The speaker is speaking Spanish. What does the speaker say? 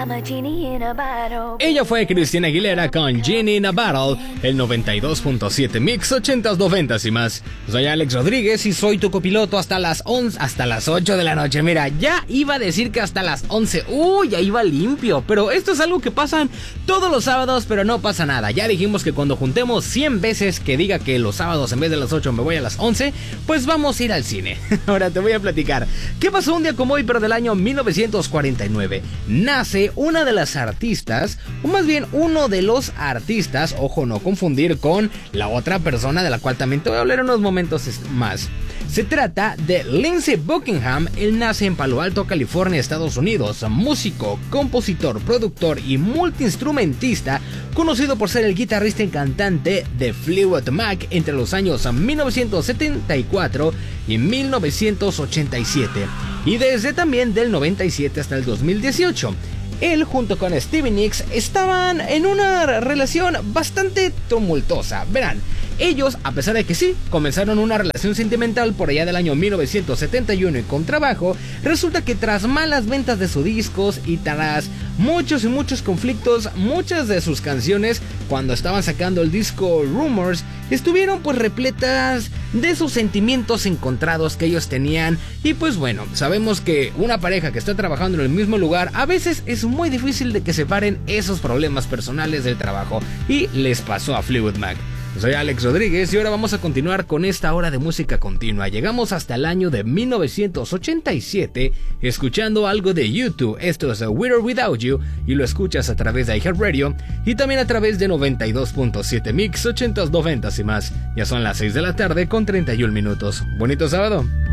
Ella fue Christina Aguilera con Genie in a Bottle, el 92.7 Mix 80s 90s y más. Soy Alex Rodríguez y soy tu copiloto hasta las 8 de la noche. Mira, ya iba a decir que hasta las 11. Ya iba limpio. Pero esto es algo que pasan todos los sábados, pero no pasa nada. Ya dijimos que cuando juntemos 100 veces que diga que los sábados en vez de las 8 me voy a las 11, pues vamos a ir al cine. Ahora te voy a platicar qué pasó un día como hoy, pero del año 1949. Nace una de las artistas, o más bien uno de los artistas, ojo, no confundir con la otra persona de la cual también te voy a hablar en unos momentos más. Se trata de Lindsey Buckingham. Él nace en Palo Alto, California, Estados Unidos. Músico, compositor, productor y multiinstrumentista, conocido por ser el guitarrista y cantante de Fleetwood Mac entre los años 1974 y 1987, y desde también del 97 hasta el 2018. Él junto con Stevie Nicks estaban en una relación bastante tumultuosa. Verán, ellos, a pesar de que sí, comenzaron una relación sentimental por allá del año 1971 y con trabajo, resulta que tras malas ventas de sus discos y tras muchos y muchos conflictos, muchas de sus canciones, cuando estaban sacando el disco Rumors, estuvieron pues repletas de esos sentimientos encontrados que ellos tenían. Y pues bueno, sabemos que una pareja que está trabajando en el mismo lugar, a veces es muy difícil de que separen esos problemas personales del trabajo, y les pasó a Fleetwood Mac. Soy Alex Rodríguez y ahora vamos a continuar con esta hora de música continua. Llegamos hasta el año de 1987 escuchando algo de YouTube. Esto es With or Without You y lo escuchas a través de iHeartRadio y también a través de 92.7 Mix 80s 90s y más. Ya son las 6 de la tarde con 31 minutos. Bonito sábado.